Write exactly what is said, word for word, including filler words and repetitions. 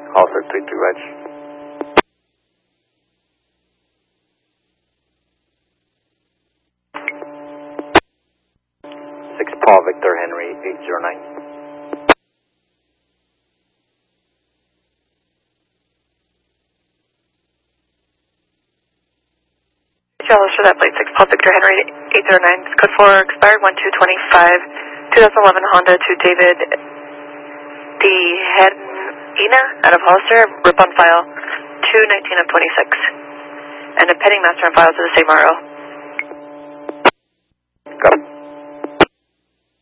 Hollister three three Wedge. six Paul Victor Henry eight zero nine. Charles for that plate six Paul Victor Henry eight zero nine. Code four expired one two twenty-five. twenty eleven Honda to David D. Hedina out of Hollister. Rip on file two nineteen of twenty-six. And a pending master on file to the same R O.